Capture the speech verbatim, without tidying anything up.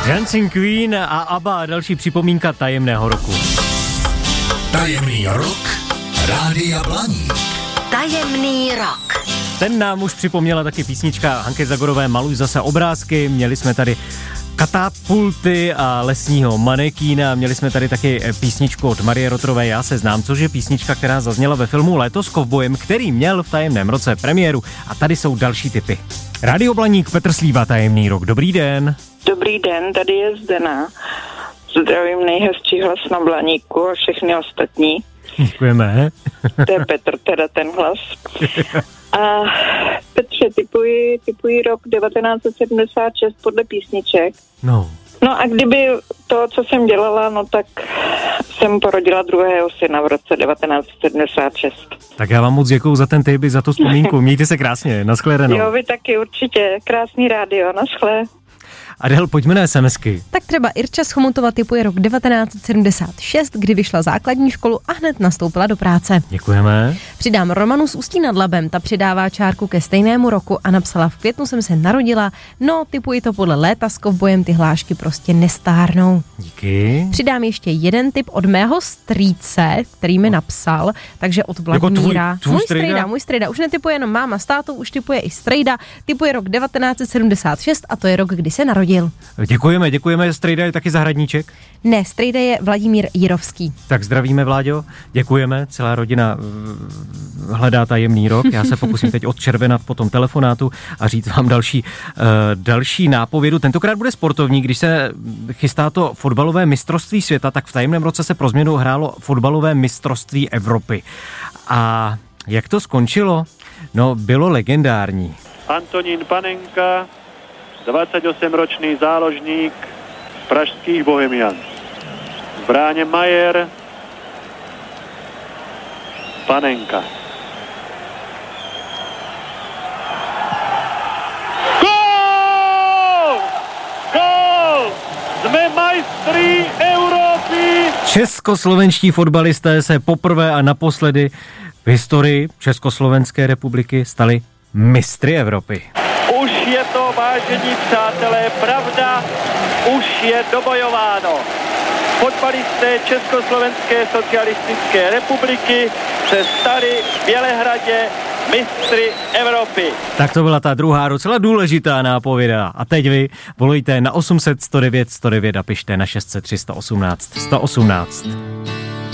Dancing Queen a ABBA a další připomínka tajemného roku. Tajemný rok Rádia Blaník. Tajemný rok. Ten nám už připomněla taky písnička Hanky Zagorové Maluj zase obrázky. Měli jsme tady katapulty a lesního manekína. Měli jsme tady taky písničku od Marie Rotrové Já se znám, což je písnička, která zazněla ve filmu Léto s kovbojem, který měl v tajemném roce premiéru. A tady jsou další tipy. Rádio Blaník, Petr Slíva, tajemný rok. Dobrý den. Dobrý den, tady je Zdena. Zdravím nejhezčí hlas na Blaníku a všechny ostatní. Děkujeme. To je Petr, teda ten hlas. A Petře, typuji, typuji rok devatenáct set sedmdesát šest podle písniček. No. No a kdyby to, co jsem dělala, no tak jsem porodila druhého syna v roce devatenáct set sedmdesát šest. Tak já vám moc děkuju za ten tip i za tu vzpomínku. Mějte se krásně, nashledanou. Jo, vy taky určitě. Krásný rádio, naschle. Adel, pojďme na SMSky. Tak třeba Irča z Chomutova typuje rok devatenáct set sedmdesát šest, kdy vyšla základní školu a hned nastoupila do práce. Děkujeme. Přidám Romanu z Ústí nad Labem, ta přidává čárku ke stejnému roku a napsala: v květnu jsem se narodila, no typuji to podle Léta s kovbojem, ty hlášky prostě nestárnou. Díky. Přidám ještě jeden tip od mého strýce, který mi napsal, takže od Vladimíra. Jako tvůj, tvůj můj strejda? strejda, můj strejda, už netypuje jenom máma s tátou, už typuje i strejda, typuje rok devatenáct set sedmdesát šest a to je rok, kdy se narodil. Děkujeme, děkujeme. Strejda je taky zahradníček? Ne, strejda je Vladimír Jirovský. Tak zdravíme, Vláďo, děkujeme, celá rodina uh, hledá tajemný rok. Já se pokusím teď odčervenat po tom telefonátu a říct vám další, uh, další nápovědu. Tentokrát bude sportovní, když se chystá to fotbalové mistrovství světa, tak v tajemném roce se pro změnu hrálo fotbalové mistrovství Evropy. A jak to skončilo? No, bylo legendární. Antonín Panenka, dvadsaťosemročný záložník pražských Bohemians. V bráně Majer, Panenka. Gól! Gól! Jsme majstry Evropy! Českoslovenští fotbalisté se poprvé a naposledy v historii Československé republiky stali mistry Evropy. Už je to, vážení přátelé, pravda, už je dobojováno. Fotbalisté Československé socialistické republiky se stali v Bělehradě mistry Evropy. Tak to byla ta druhá docela důležitá nápověda. A teď vy volejte na osm set sto devět sto devět a pište na šest set tři sto osmnáct sto osmnáct.